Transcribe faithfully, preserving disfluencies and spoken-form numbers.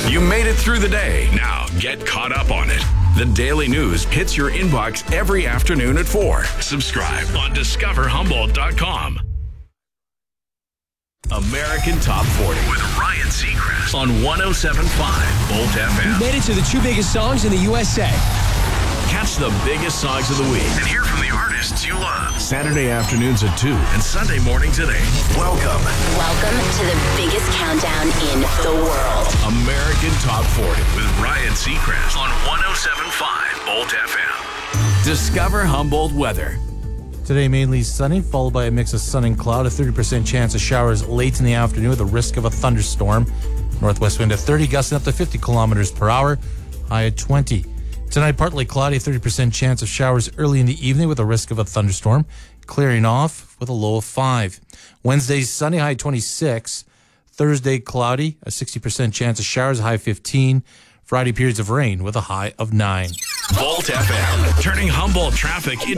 You made it through the day. Now get caught up on it. The Daily News hits your inbox every afternoon at four. Subscribe on discover humboldt dot com. American Top forty with Ryan Seacrest on one oh seven point five Volt F M. We made it to the two biggest songs in the U S A. Catch the biggest songs of the week and hear from the artists you love. Saturday afternoons at two and Sunday mornings at eight. Welcome. Welcome to the biggest countdown in the world. American Top forty with Ryan Seacrest on one oh seven point five Volt F M. Discover Humboldt weather. Today, mainly sunny, followed by a mix of sun and cloud. A thirty percent chance of showers late in the afternoon with a risk of a thunderstorm. Northwest wind at thirty, gusting up to fifty kilometers per hour, high at twenty. Tonight, partly cloudy, thirty percent chance of showers early in the evening with a risk of a thunderstorm, clearing off with a low of five. Wednesday, sunny, high twenty-six. Thursday, cloudy, a sixty percent chance of showers, high fifteen. Friday, periods of rain with a high of nine. Volt F M, turning Humboldt traffic into